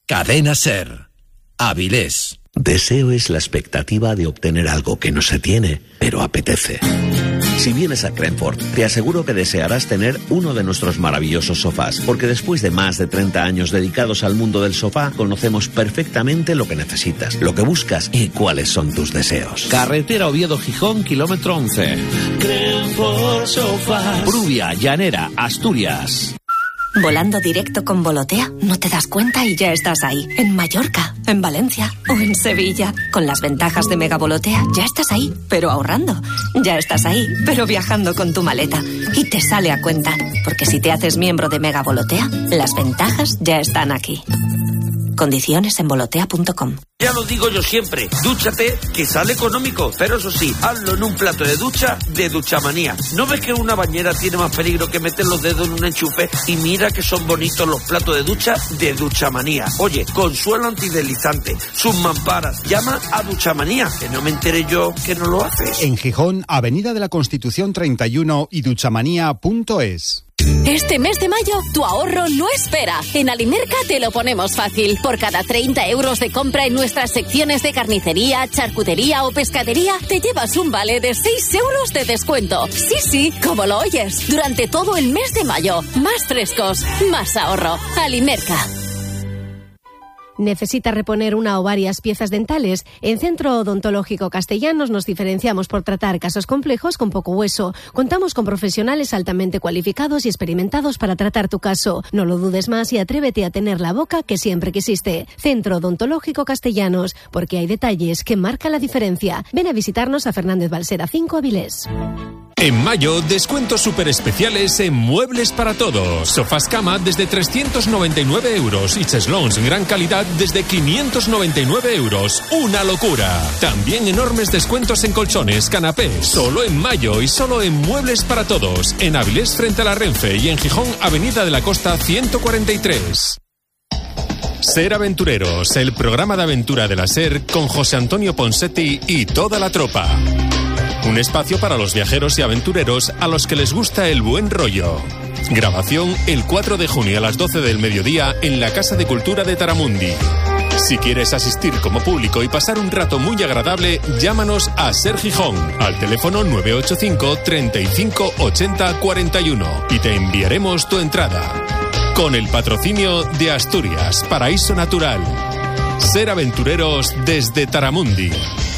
Cadena SER. Avilés. Deseo es la expectativa de obtener algo que no se tiene, pero apetece. Si vienes a Crenford, te aseguro que desearás tener uno de nuestros maravillosos sofás, porque después de más de 30 años dedicados al mundo del sofá, conocemos perfectamente lo que necesitas, lo que buscas y cuáles son tus deseos. Carretera Oviedo-Gijón, kilómetro 11. Crenford Sofás. Prubia, Llanera, Asturias. Volando directo con Volotea, no te das cuenta y ya estás ahí. En Mallorca, en Valencia o en Sevilla. Con las ventajas de Mega Volotea, ya estás ahí, pero ahorrando. Ya estás ahí, pero viajando con tu maleta. Y te sale a cuenta, porque si te haces miembro de Mega Volotea, las ventajas ya están aquí. Condiciones en volotea.com. Ya lo digo yo siempre, dúchate, que sale económico, pero eso sí, hazlo en un plato de ducha de Duchamanía. ¿No ves que una bañera tiene más peligro que meter los dedos en un enchufe? Y mira que son bonitos los platos de ducha de Duchamanía. Oye, con suelo antideslizante, sus mamparas, llama a Duchamanía, que no me enteré yo que no lo haces. En Gijón, Avenida de la Constitución 31 y duchamanía.es. Este mes de mayo, tu ahorro no espera. En Alimerca te lo ponemos fácil. Por cada 30 euros de compra en nuestras secciones de carnicería, charcutería o pescadería, te llevas un vale de 6 euros de descuento. Sí, como lo oyes. Durante todo el mes de mayo. Más frescos, más ahorro. Alimerca. ¿Necesita reponer una o varias piezas dentales? En Centro Odontológico Castellanos nos diferenciamos por tratar casos complejos con poco hueso. Contamos con profesionales altamente cualificados y experimentados para tratar tu caso. No lo dudes más y atrévete a tener la boca que siempre quisiste. Centro Odontológico Castellanos, porque hay detalles que marcan la diferencia. Ven a visitarnos a Fernández Balsera 5, Avilés. En mayo, descuentos súper especiales en Muebles para Todos. Sofás cama desde 399 euros y cheslons en gran calidad desde 599 euros. ¡Una locura! También enormes descuentos en colchones, canapés. Solo en mayo y solo en Muebles para Todos. En Avilés frente a la Renfe y en Gijón, Avenida de la Costa 143. Ser Aventureros, el programa de aventura de la SER con José Antonio Ponsetti y toda la tropa. Un espacio para los viajeros y aventureros a los que les gusta el buen rollo. Grabación el 4 de junio a las 12 del mediodía en la Casa de Cultura de Taramundi. Si quieres asistir como público y pasar un rato muy agradable, llámanos a SER Gijón al teléfono 985 35 80 41 y te enviaremos tu entrada. Con el patrocinio de Asturias, Paraíso Natural. Ser Aventureros desde Taramundi.